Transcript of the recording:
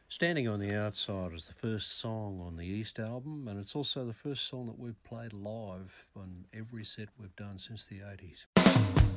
Standing on the Outside is the first song on the East album, and it's also the first song that we've played live on every set we've done since the 80s.